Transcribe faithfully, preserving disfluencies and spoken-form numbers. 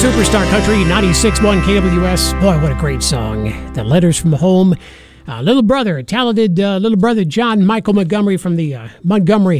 Superstar Country, ninety-six point one K W S. Boy, what a great song. The Letters from Home. Uh, little brother, talented uh, little brother John Michael Montgomery from the uh, Montgomery